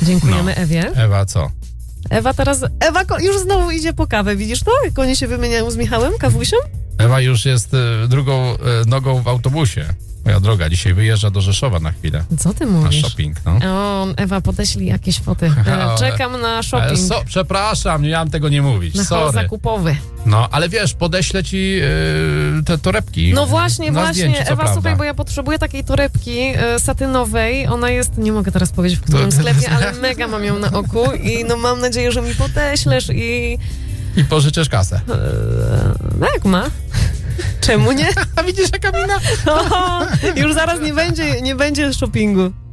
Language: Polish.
Dziękujemy Ewie. Ewa co? Ewa już znowu idzie po kawę, widzisz to? Jak oni się wymieniają z Michałem, kawusiem? Ewa już jest drugą nogą w autobusie. Moja droga, dzisiaj wyjeżdża do Rzeszowa na chwilę. Co ty Na mówisz? shopping, no. O, Ewa, podeślij jakieś foty. Czekam na shopping. Przepraszam, nie miałem tego nie mówić. Na hol Sorry. zakupowy. No, ale wiesz, podeślę ci te torebki. No właśnie, zdjęciu, co Ewa, prawda. słuchaj, bo ja potrzebuję takiej torebki satynowej. Ona jest, nie mogę teraz powiedzieć w którym sklepie, ale mega mam ją na oku i no mam nadzieję, że mi podeślesz i... I pożyczysz kasę. No jak ma? Czemu nie? A widzisz, jaka mina? Już zaraz nie będzie shoppingu.